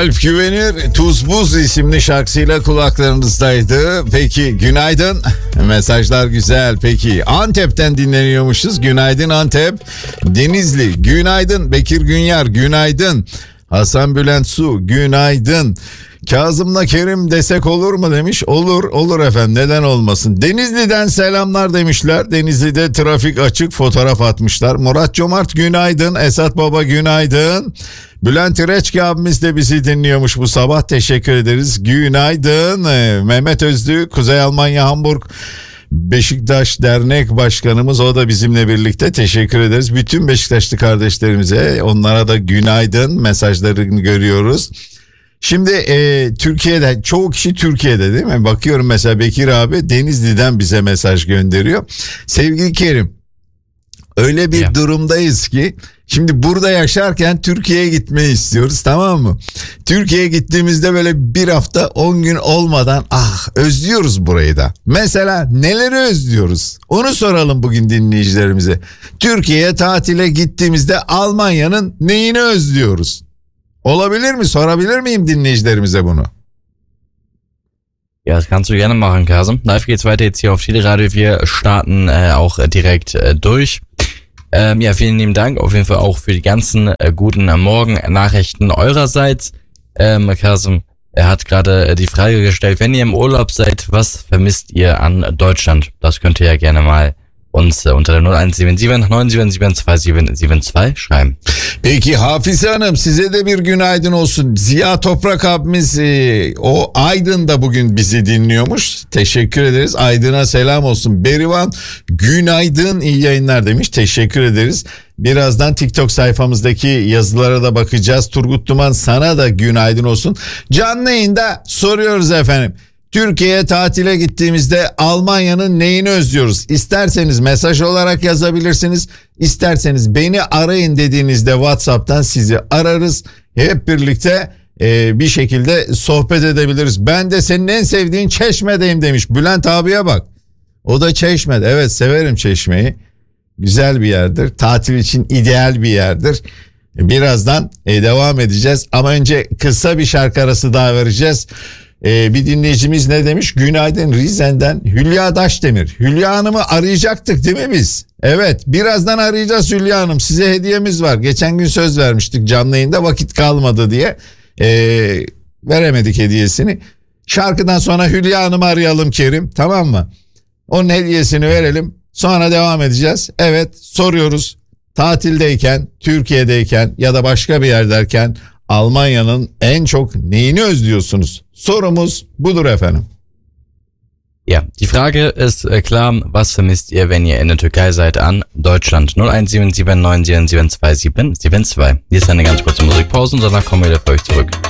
Alp Güvenir Tuz Buz isimli şarkısıyla kulaklarınızdaydı. Peki günaydın. Mesajlar güzel. Peki Antep'ten dinleniyormuşuz. Günaydın Antep. Denizli günaydın. Bekir Günyar günaydın. Hasan Bülent Su günaydın. Kazım'la Kerim desek olur mu demiş. Olur efendim, neden olmasın. Denizli'den selamlar demişler. Denizli'de trafik açık, fotoğraf atmışlar. Murat Cömert günaydın. Esat Baba günaydın. Bülent İreçki abimiz de bizi dinliyormuş bu sabah, teşekkür ederiz. Günaydın. Mehmet Özlü Kuzey Almanya Hamburg Beşiktaş Dernek Başkanımız, o da bizimle birlikte, teşekkür ederiz. Bütün Beşiktaşlı kardeşlerimize, onlara da günaydın mesajlarını görüyoruz. Şimdi Türkiye'de çoğu kişi Türkiye'de değil mi? Bakıyorum mesela Bekir abi Denizli'den bize mesaj gönderiyor. Sevgili Kerim, öyle bir durumdayız ki şimdi burada yaşarken Türkiye'ye gitmeyi istiyoruz, tamam mı? Türkiye'ye gittiğimizde böyle bir hafta 10 gün olmadan özlüyoruz burayı da. Mesela neleri özlüyoruz? Onu soralım bugün dinleyicilerimize. Türkiye'ye tatile gittiğimizde Almanya'nın neyini özlüyoruz? Olabilir mi? Sorabilir miyim dinleyicilerimize bunu? Ja, das kannst du gerne machen, Kasem. Live geht's weiter jetzt hier auf Teleradio. Wir starten auch direkt durch. Ja, vielen lieben Dank auf jeden Fall auch für die ganzen guten Morgen-Nachrichten eurerseits. Kasem, er hat gerade die Frage gestellt, wenn ihr im Urlaub seid, was vermisst ihr an Deutschland? Das könnt ihr ja gerne mal uns unter der 0177 977 2772 schreiben. Peki Hafize Hanım, size de bir günaydın olsun. Ziya Toprak abimiz o Aydın'da bugün bizi dinliyormuş. Teşekkür ederiz. Aydın'a selam olsun. Berivan günaydın, iyi yayınlar demiş. Teşekkür ederiz. Birazdan TikTok sayfamızdaki yazılara da bakacağız. Turgut Duman, sana da günaydın olsun. Canlı yayında soruyoruz efendim. Türkiye'ye tatile gittiğimizde Almanya'nın neyini özlüyoruz? İsterseniz mesaj olarak yazabilirsiniz. İsterseniz beni arayın dediğinizde WhatsApp'tan sizi ararız. Hep birlikte bir şekilde sohbet edebiliriz. Ben de senin en sevdiğin Çeşme'deyim demiş. Bülent abiye bak. O da Çeşme'de. Evet, severim Çeşme'yi. Güzel bir yerdir. Tatil için ideal bir yerdir. Birazdan devam edeceğiz. Ama önce kısa bir şarkı arası daha vereceğiz. Bir dinleyicimiz ne demiş? Günaydın Rize'den Hülya Daşdemir. Hülya Hanım'ı arayacaktık değil mi biz? Evet, birazdan arayacağız Hülya Hanım. Size hediyemiz var. Geçen gün söz vermiştik canlı yayında, vakit kalmadı diye. Veremedik hediyesini. Şarkıdan sonra Hülya Hanım'ı arayalım Kerim, tamam mı? Onun hediyesini verelim. Sonra devam edeceğiz. Evet, soruyoruz. Tatildeyken, Türkiye'deyken ya da başka bir yerdeyken Almanya'nın en çok neyini özlüyorsunuz? Sorumuz budur efendim. Ja, die Frage ist klar, was vermisst ihr, wenn ihr in der Türkei seid, an Deutschland? 0177 977 2772. Hier ist eine ganz kurze Musikpause und danach kommen wir wieder für euch zurück.